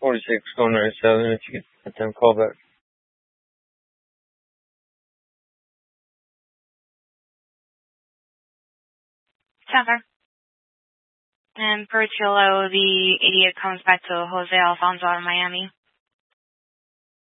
46 going 97 if you could let them call back. Center. And per Chillo, the 88 comes back to Jose Alfonso out of Miami.